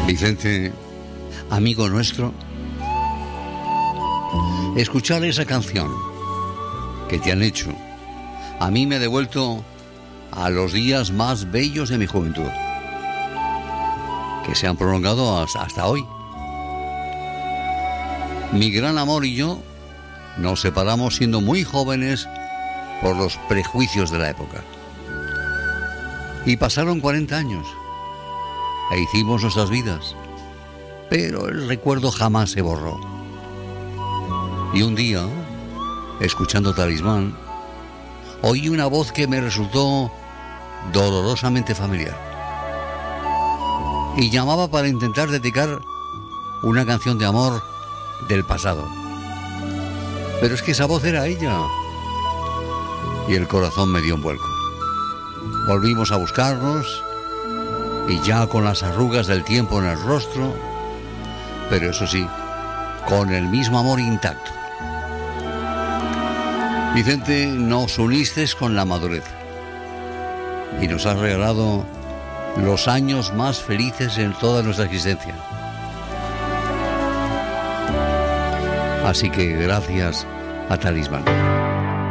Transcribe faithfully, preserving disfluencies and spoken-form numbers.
Vicente, amigo nuestro, escuchar esa canción que te han hecho, a mí me ha devuelto a los días más bellos de mi juventud, que se han prolongado hasta hoy. Mi gran amor y yo nos separamos siendo muy jóvenes por los prejuicios de la época. Y pasaron cuarenta años e hicimos nuestras vidas, pero el recuerdo jamás se borró. Y un día, escuchando Talismán, oí una voz que me resultó dolorosamente familiar. Y llamaba para intentar dedicar una canción de amor del pasado. Pero es que esa voz era ella. Y el corazón me dio un vuelco. Volvimos a buscarnos, y ya con las arrugas del tiempo en el rostro, pero eso sí, con el mismo amor intacto. Vicente, nos uniste con la madurez y nos has regalado los años más felices en toda nuestra existencia. Así que gracias a Talismán.